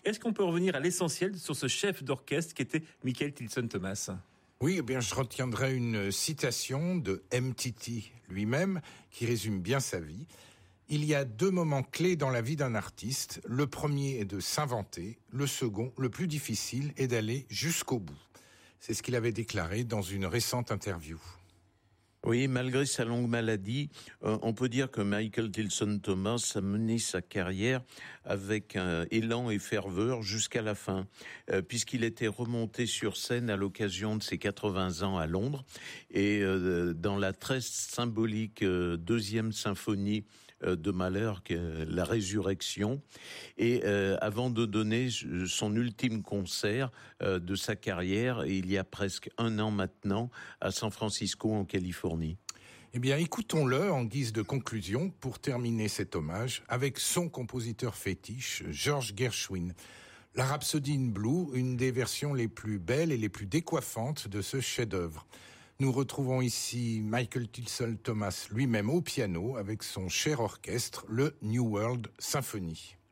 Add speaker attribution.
Speaker 1: Est-ce qu'on peut revenir à l'essentiel sur ce chef d'orchestre qui était Michael Tilson Thomas ?
Speaker 2: Oui, eh bien, je retiendrai une citation de MTT lui-même qui résume bien sa vie. Il y a 2 moments clés dans la vie d'un artiste. Le premier est de s'inventer. Le second, le plus difficile, est d'aller jusqu'au bout. C'est ce qu'il avait déclaré dans une récente interview.
Speaker 3: Oui, malgré sa longue maladie, on peut dire que Michael Tilson Thomas a mené sa carrière avec un élan et ferveur jusqu'à la fin, puisqu'il était remonté sur scène à l'occasion de ses 80 ans à Londres, et dans la très symbolique 2e symphonie de Mahler, la Résurrection, et avant de donner son ultime concert de sa carrière, il y a presque 1 an maintenant, à San Francisco, en Californie.
Speaker 2: Eh bien, écoutons-le en guise de conclusion pour terminer cet hommage avec son compositeur fétiche, George Gershwin. La Rhapsody in Blue, une des versions les plus belles et les plus décoiffantes de ce chef-d'œuvre. Nous retrouvons ici Michael Tilson Thomas lui-même au piano avec son cher orchestre, le New World Symphony.